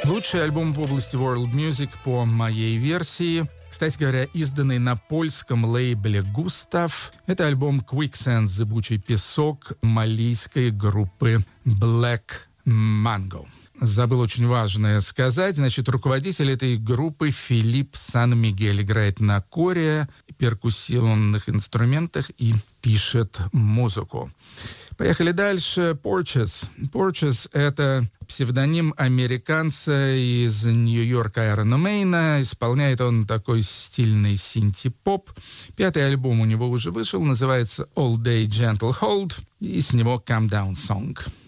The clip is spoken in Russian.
Лучший альбом в области World Music по моей версии, кстати говоря, изданный на польском лейбле «Густав». Это альбом «Quicksand» «Зыбучий песок» малийской группы Black Mango. Забыл очень важное сказать. Значит, руководитель этой группы Филипп Сан-Мигель играет на коре, перкуссионных инструментах и пишет музыку. Поехали дальше. Porches. Porches — это псевдоним американца из Нью-Йорка Айрона Мейна. Исполняет он такой стильный синти-поп. 5-й альбом у него уже вышел, называется All Day Gentle Hold, и с него Calm Down Song.